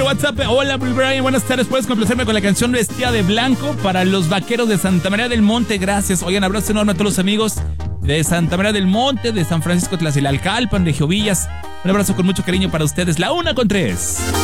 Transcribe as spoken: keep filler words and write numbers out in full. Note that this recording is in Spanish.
WhatsApp. Hola, Brian, buenas tardes. ¿Puedes complacerme con la canción Vestida de Blanco para los vaqueros de Santa María del Monte? Gracias. Oigan, abrazo enorme a todos los amigos de Santa María del Monte, de San Francisco Tlaxilalcalpan, de Jovillas. Un abrazo con mucho cariño para ustedes. La una con tres.